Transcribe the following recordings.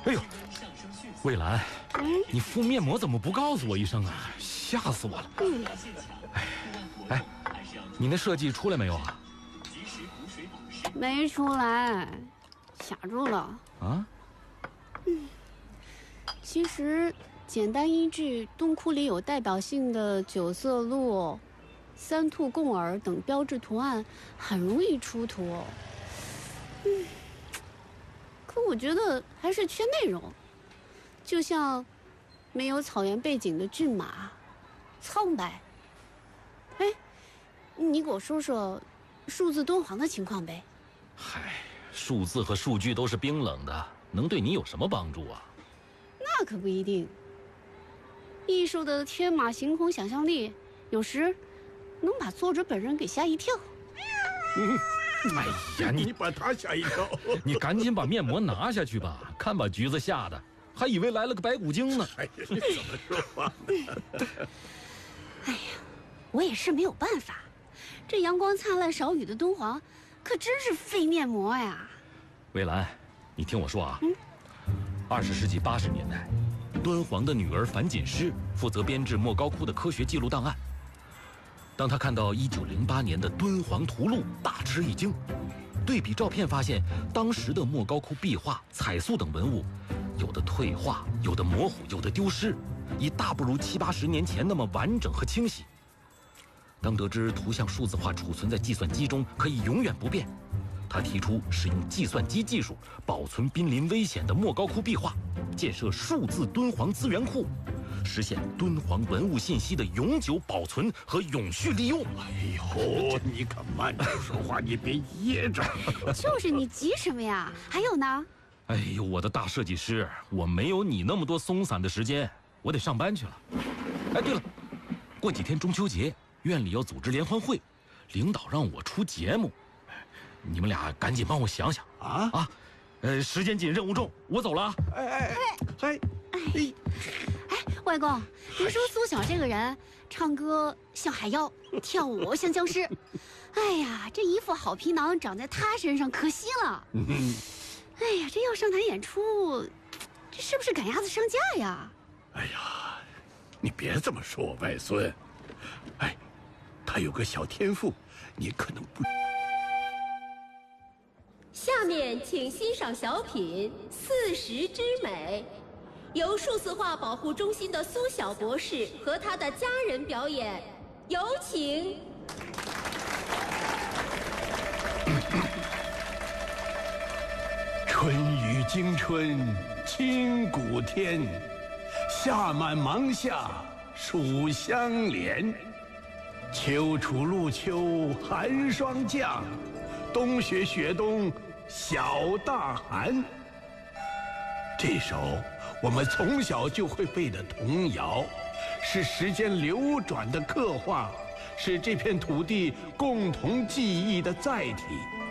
哎呦，魏兰，你敷面膜怎么不告诉我一声啊？吓死我了！哎，你那设计出来没有啊？ 没出来，卡住了。 啊？ 其实简单一句洞窟里有代表性的九色鹿、三兔共耳等标志图案，很容易出图。可我觉得还是缺内容，就像没有草原背景的骏马，苍白。哎，你给我说说数字敦煌的情况呗。 嗨，数字和数据都是冰冷的，能对你有什么帮助啊？ 那可不一定。艺术的天马行空想象力，有时能把作者本人给吓一跳。 哎呀，你把他吓一跳！ 你赶紧把面膜拿下去吧，看把橘子吓的，还以为来了个白骨精呢。 哎呀，你怎么说话呢？ 哎呀，我也是没有办法，这阳光灿烂少雨的敦煌，可真是费面膜呀。 魏兰，你听我说啊，20世纪80年代，敦煌的女儿樊锦诗负责编制莫高窟的科学记录档案。当他看到1908年的敦煌图录，大吃一惊。对比照片发现，当时的莫高窟壁画、彩塑等文物，有的退化，有的模糊，有的丢失，已大不如70、80年前那么完整和清晰。当得知图像数字化储存在计算机中可以永远不变，他提出使用计算机技术保存濒临危险的莫高窟壁画，建设数字敦煌资源库，实现敦煌文物信息的永久保存和永续利用。 哎呦，你可慢点说话，你别噎着。 就是你急什么呀？还有呢？ 哎呦，我的大设计师，我没有你那么多松散的时间，我得上班去了。哎，对了，过几天中秋节，院里要组织联欢会，领导让我出节目，你们俩赶紧帮我想想啊！时间紧，任务重，我走了啊！ 哎， 外公，您说苏小这个人，唱歌像海妖，跳舞像僵尸。哎呀，这一副好皮囊长在他身上，可惜了。哎呀，这要上台演出，这是不是赶鸭子上架呀？ 哎呀，你别这么说我外孙。哎，他有个小天赋，你可能不。 下面请欣赏小品《40之美》，由数字化保护中心的苏小博士和他的家人表演，有请。 春雨惊春清谷天，夏满芒夏暑相连。秋处露秋寒霜降，冬雪雪冬小大寒。这首我们从小就会背的童谣，是时间流转的刻画，是这片土地共同记忆的载体。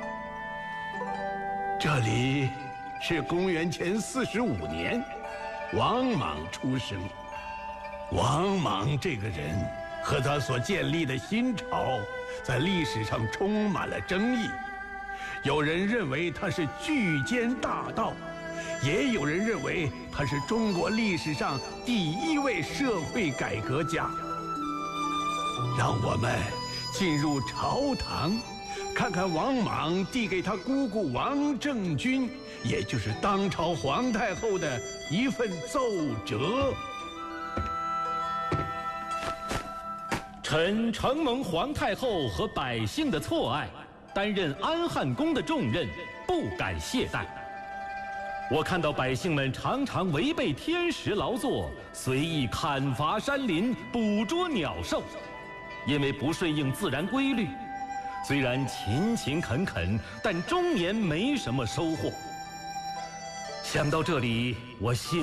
这里是公元前45年，王莽出生。王莽这个人和他所建立的新朝，在历史上充满了争议。有人认为他是巨奸大盗，也有人认为他是中国历史上第一位社会改革家。让我们进入朝堂，看看王莽递给他姑姑王政君，也就是当朝皇太后的一份奏折。 臣承蒙皇太后和百姓的错爱，担任安汉公的重任，不敢懈怠。我看到百姓们常常违背天时劳作，随意砍伐山林，捕捉鸟兽，因为不顺应自然规律，虽然勤勤恳恳，但终年没什么收获。想到这里，我心